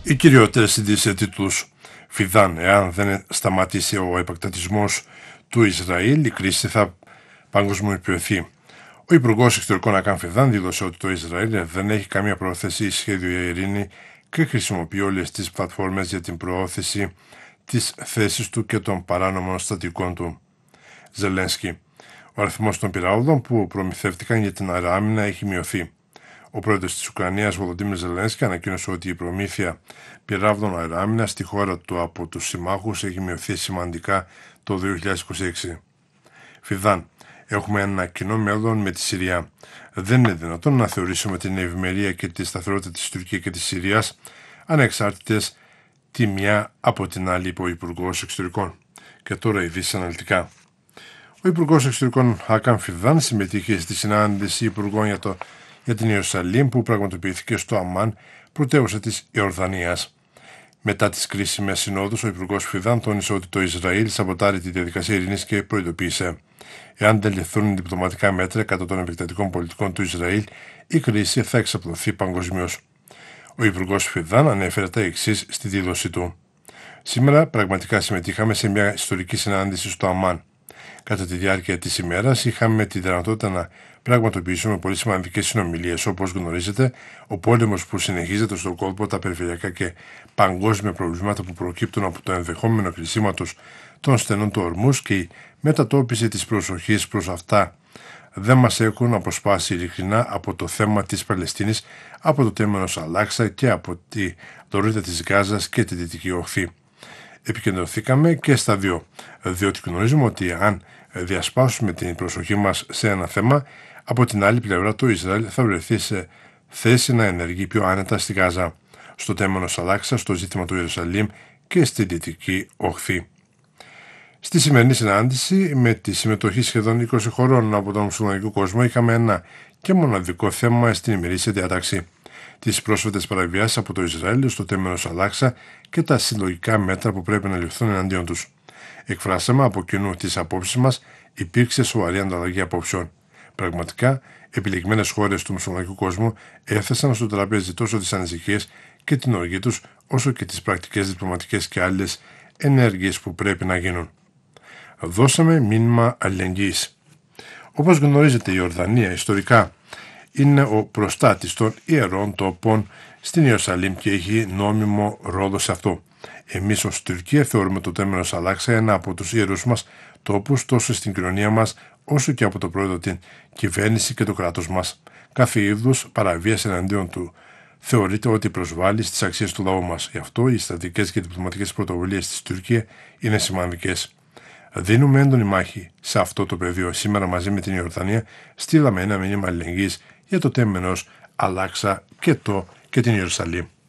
Οι κυριότερες ειδήσεις σε τίτλους. Φιδάν, εάν δεν σταματήσει ο επεκτατισμός του Ισραήλ, η κρίση θα παγκοσμιοποιηθεί. Ο Υπουργός Εξωτερικών Ακάν Φιδάν δήλωσε ότι το Ισραήλ δεν έχει καμία πρόθεση ή σχέδιο για ειρήνη και χρησιμοποιεί όλες τις πλατφόρμες για την προώθηση της θέσης του και των παράνομων στατικών του. Ζελένσκι. Ο αριθμός των πυράβλων που προμηθεύτηκαν για την αεράμινα έχει μειωθεί. Ο πρόεδρος της Ουκρανίας, Βολοντίμιρ Ζελένσκι, ανακοίνωσε ότι η προμήθεια πυράβλων αεράμινας στη χώρα του από τους συμμάχους έχει μειωθεί σημαντικά το 2026. Φιδάν. Έχουμε ένα κοινό μέλλον με τη Συρία. Δεν είναι δυνατόν να θεωρήσουμε την ευημερία και τη σταθερότητα της Τουρκίας και της Συρίας ανεξάρτητες τη μια από την άλλη, είπε ο Υπουργός Εξωτερικών. Και τώρα ειδήσεις αναλυτικά. Ο Υπουργός Εξωτερικών Ακάν Φιδάν συμμετείχε στη συνάντηση υπουργών για την Ιερουσαλήμ που πραγματοποιήθηκε στο Αμμάν, πρωτεύουσα της Ιορδανίας. Μετά τις κρίσιμες συνόδους, ο Υπουργός Φιδάν τόνισε ότι το Ισραήλ σαμποτάρει τη διαδικασία ειρήνης και προειδοποίησε: εάν δεν ληφθούν διπλωματικά μέτρα κατά των επεκτατικών πολιτικών του Ισραήλ, η κρίση θα εξαπλωθεί παγκοσμίως. Ο Υπουργός Φιδάν ανέφερε τα εξής στη δήλωσή του. Σήμερα πραγματικά συμμετείχαμε σε μια ιστορική συνάντηση στο Αμμάν. Κατά τη διάρκεια της ημέρας είχαμε τη δυνατότητα να πραγματοποιήσουμε πολύ σημαντικές συνομιλίες. Όπως γνωρίζετε, ο πόλεμος που συνεχίζεται στον κόλπο, τα περιφερειακά και παγκόσμια προβλήματα που προκύπτουν από το ενδεχόμενο κλεισίματος των στενών του Ορμούς και η μετατόπιση της προσοχής προς αυτά δεν μας έχουν αποσπάσει ειλικρινά από το θέμα της Παλαιστίνης, από το τέμενος Αλάξα και από τη δωρήτα της Γάζας και τη Δυτική Οχθή. Επικεντρωθήκαμε και στα δύο, διότι γνωρίζουμε ότι αν διασπάσουμε την προσοχή μας σε ένα θέμα, από την άλλη πλευρά το Ισραήλ θα βρεθεί σε θέση να ενεργεί πιο άνετα στη Γάζα, στο τέμενος Αλάξα, στο ζήτημα του Ιερουσαλήμ και στη Δυτική Οχθή. Στη σημερινή συνάντηση, με τη συμμετοχή σχεδόν 20 χωρών από τον μουσουλμανικό κόσμο, είχαμε ένα και μοναδικό θέμα στην ημερήσια διάταξη: τις πρόσφατες παραβιάσεις από το Ισραήλ στο τέμενος Αλάξα και τα συλλογικά μέτρα που πρέπει να ληφθούν εναντίον τους. Εκφράσαμε από κοινού τις απόψεις μας, υπήρξε σοβαρή ανταλλαγή απόψεων. Πραγματικά, επιλεγμένες χώρες του μουσουλμανικού κόσμου έθεσαν στο τραπέζι τόσο τις ανησυχίες και την οργή τους, όσο και τις πρακτικές διπλωματικές και άλλες ενέργειες που πρέπει να γίνουν. Δώσαμε μήνυμα αλληλεγγύης. Όπως γνωρίζετε, η Ιορδανία ιστορικά είναι ο προστάτης των ιερών τόπων στην Ιερουσαλήμ και έχει νόμιμο ρόλο σε αυτό. Εμείς ως Τουρκία θεωρούμε το τέμενος Αλάξα ένα από τους ιερούς μας τόπους τόσο στην κοινωνία μας όσο και από το πρόεδρο, την κυβέρνηση και το κράτος μας. Κάθε είδους παραβίαση εναντίον του θεωρείται ότι προσβάλλει στις αξίες του λαού μας. Γι' αυτό οι στρατηγικές και διπλωματικές πρωτοβουλίες της Τουρκία είναι σημαντικές. Δίνουμε έντονη μάχη σε αυτό το πεδίο. Σήμερα μαζί με την Ιορδανία στείλαμε ένα μήνυμα αλληλεγγύης για το τέμενος Αλάξα και την Ιερουσαλήμ.